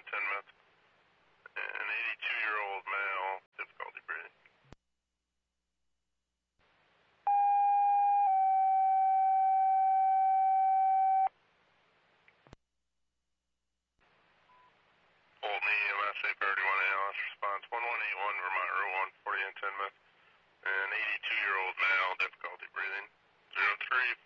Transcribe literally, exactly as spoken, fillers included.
and Tenmouth. An eighty-two-year-old male, difficulty breathing. Fulton E M S eight thirty-one A L S response one one eight one Vermont Route one forty and Tenmouth. An eighty-two-year-old male, difficulty breathing. zero three